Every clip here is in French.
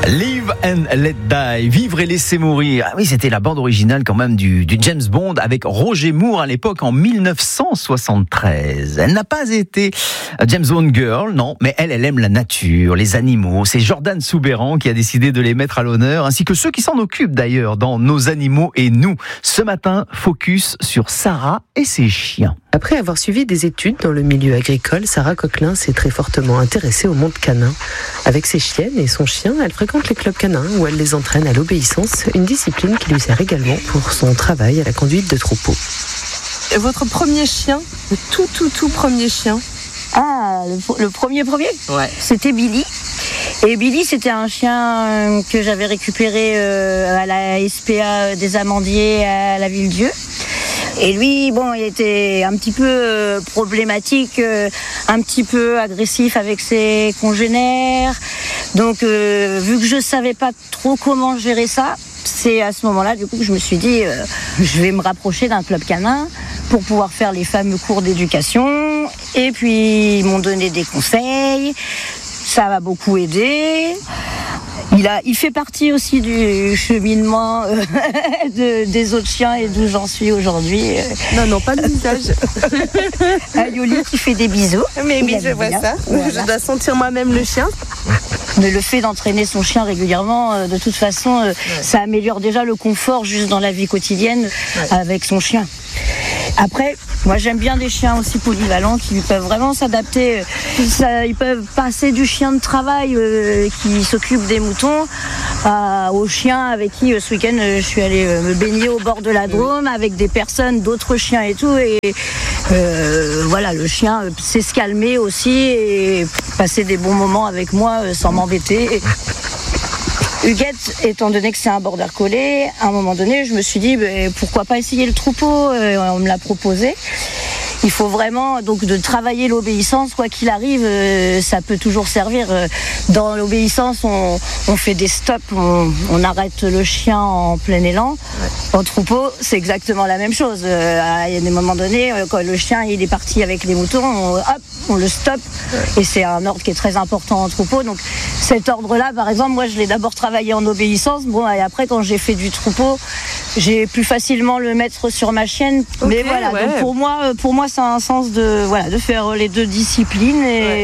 Live and Let Die, vivre et laisser mourir. Ah oui, c'était la bande originale quand même du James Bond avec Roger Moore à l'époque en 1973. Elle n'a pas été James Bond girl, non, mais elle aime la nature, les animaux. C'est Jordan Soubeyran qui a décidé de les mettre à l'honneur, ainsi que ceux qui s'en occupent d'ailleurs dans Nos animaux et nous. Ce matin, focus sur Sarah et ses chiens. Après avoir suivi des études dans le milieu agricole, Sarah Coquelin s'est très fortement intéressée au monde canin. Avec ses chiennes et son chien, elle fréquente les clubs canins où elle les entraîne à l'obéissance, une discipline qui lui sert également pour son travail à la conduite de troupeaux. Et votre premier chien, le tout premier chien? Ah, le premier Ouais. C'était Billy. Et Billy, c'était un chien que j'avais récupéré à la SPA des Amandiers à la Villedieu. Et lui, bon, il était un petit peu problématique, un petit peu agressif avec ses congénères. Donc, vu que je savais pas trop comment gérer ça, c'est à ce moment-là, du coup, que je me suis dit, je vais me rapprocher d'un club canin pour pouvoir faire les fameux cours d'éducation. Et puis, ils m'ont donné des conseils. Ça m'a beaucoup aidé. Il fait partie aussi du cheminement des autres chiens et d'où j'en suis aujourd'hui. Non, pas le visage. Yoli qui fait des bisous. Mais je vois ça. Voilà. Je dois sentir moi-même le chien. Mais le fait d'entraîner son chien régulièrement, de toute façon, ça améliore déjà le confort juste dans la vie quotidienne avec son chien. Après, moi j'aime bien des chiens aussi polyvalents qui peuvent vraiment s'adapter. Ils peuvent passer du chien de travail qui s'occupe des moutons aux chiens avec qui ce week-end je suis allée me baigner au bord de la Drôme avec des personnes, d'autres chiens et tout. Et voilà, le chien sait se calmer aussi et passer des bons moments avec moi sans m'embêter. Huguette, étant donné que c'est un border collie, à un moment donné, je me suis dit pourquoi pas essayer le troupeau, on me l'a proposé. Il faut vraiment donc de travailler l'obéissance, quoi qu'il arrive, ça peut toujours servir. Dans l'obéissance, on fait des stops, on arrête le chien en plein élan. En troupeau, c'est exactement la même chose. Il y a des moments donnés, quand le chien il est parti avec les moutons, on le stoppe. Et c'est un ordre qui est très important en troupeau. Donc cet ordre-là, par exemple, moi je l'ai d'abord travaillé en obéissance. Bon, et après quand j'ai fait du troupeau, j'ai pu facilement le mettre sur ma chienne. Okay, mais voilà, donc pour moi c'est un sens de faire les deux disciplines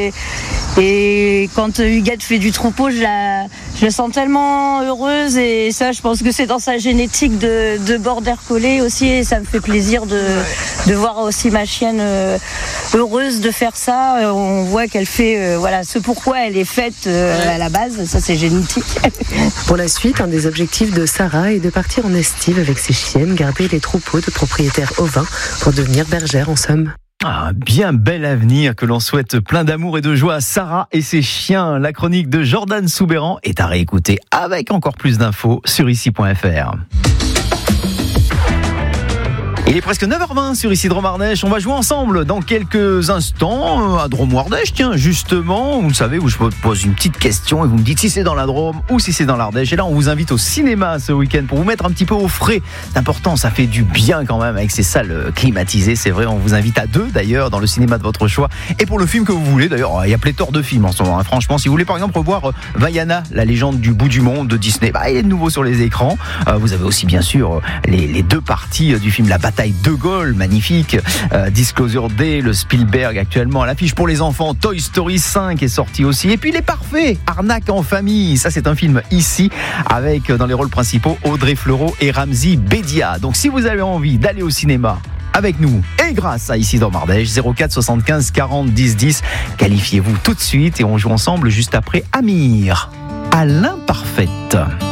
et quand Huguette fait du troupeau, je la sens tellement heureuse et ça, je pense que c'est dans sa génétique de border collie aussi et ça me fait plaisir de voir aussi ma chienne heureuse de faire ça. On voit qu'elle fait ce pourquoi elle est faite à la base, ça c'est génétique. Pour la suite, un des objectifs de Sarah est de partir en estive avec ses chiennes, garder les troupeaux de propriétaires ovins pour devenir bergère en somme. Ah, bien bel avenir que l'on souhaite plein d'amour et de joie à Sarah et ses chiens. La chronique de Jordan Soubeyran est à réécouter avec encore plus d'infos sur ici.fr. Il est presque 9h20 sur Ici Drôme-Ardèche. On va jouer ensemble dans quelques instants à Drôme-Ardèche. Tiens, justement, vous savez, où je vous pose une petite question et vous me dites si c'est dans la Drôme ou si c'est dans l'Ardèche. Et là, on vous invite au cinéma ce week-end pour vous mettre un petit peu au frais. C'est important, ça fait du bien quand même avec ces salles climatisées. C'est vrai, on vous invite à 2 d'ailleurs dans le cinéma de votre choix. Et pour le film que vous voulez, d'ailleurs, il y a pléthore de films en ce moment. Franchement, si vous voulez par exemple revoir Vaiana, la légende du bout du monde de Disney, il est de nouveau sur les écrans. Vous avez aussi bien sûr les 2 parties du film La Bataille de Gaulle, magnifique. Disclosure Day, le Spielberg actuellement à l'affiche pour les enfants. Toy Story 5 est sorti aussi. Et puis Les Parfaits, Arnaque en famille. Ça, c'est un film ici avec dans les rôles principaux Audrey Fleurot et Ramzy Bedia. Donc, si vous avez envie d'aller au cinéma avec nous et grâce à Ici Drôme-Ardèche, 04 75 40 10 10, qualifiez-vous tout de suite et on joue ensemble juste après Amir à l'imparfaite.